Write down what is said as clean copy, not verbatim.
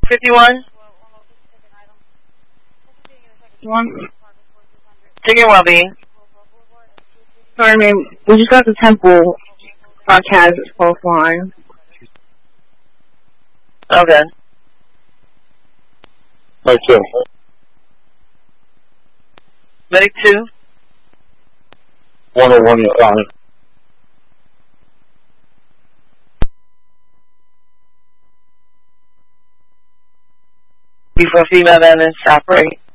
451? Chicken Well-Being. Sorry, ma'am. We just got the Temple podcast close line. Okay. Medic 2. Medic 2? 101 Before female ambulance operate.